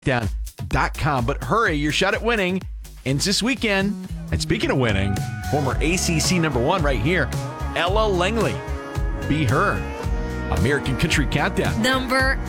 Countdown.com. But hurry, your shot at winning ends this weekend. And speaking of winning, former ACC number one right here, Ella Langley. Be her. American Country Countdown. Number